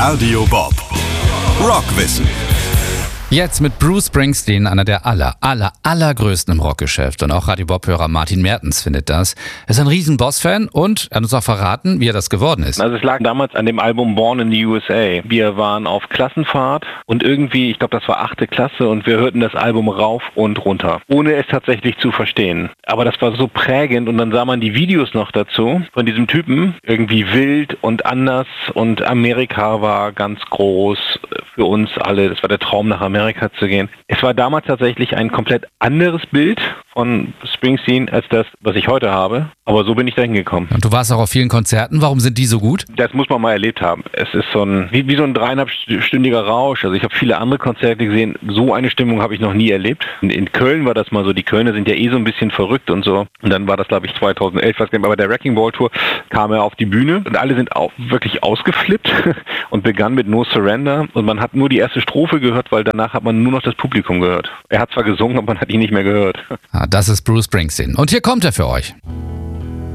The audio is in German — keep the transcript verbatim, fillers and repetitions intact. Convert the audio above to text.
Radio Bob. Rockwissen. Jetzt mit Bruce Springsteen, einer der aller, aller, allergrößten im Rockgeschäft. Und auch Radio Bob-Hörer Martin Mertens findet das. Er ist ein riesen Boss-Fan und er hat uns auch verraten, wie er das geworden ist. Also es lag damals an dem Album Born in the U S A. Wir waren auf Klassenfahrt und irgendwie, ich glaube das war achte Klasse und wir hörten das Album rauf und runter, ohne es tatsächlich zu verstehen. Aber das war so prägend und dann sah man die Videos noch dazu von diesem Typen, irgendwie wild und anders und Amerika war ganz groß für uns alle. Das war der Traum, nach Amerika zu gehen. Es war damals tatsächlich ein komplett anderes Bild von Springsteen als das, was ich heute habe. Aber so bin ich da hingekommen. Und du warst auch auf vielen Konzerten. Warum sind die so gut? Das muss man mal erlebt haben. Es ist so ein, wie, wie so ein dreieinhalbstündiger Rausch. Also ich habe viele andere Konzerte gesehen. So eine Stimmung habe ich noch nie erlebt. In, in Köln war das mal so. Die Kölner sind ja eh so ein bisschen verrückt und so. Und dann war das, glaube ich, zweitausendelf. Was aber der Wrecking Ball Tour kam er auf die Bühne und alle sind auch wirklich ausgeflippt und begann mit No Surrender. Und man hat nur die erste Strophe gehört, weil danach hat man nur noch das Publikum gehört. Er hat zwar gesungen, aber man hat ihn nicht mehr gehört. Ah, das ist Bruce Springsteen. Und hier kommt er für euch.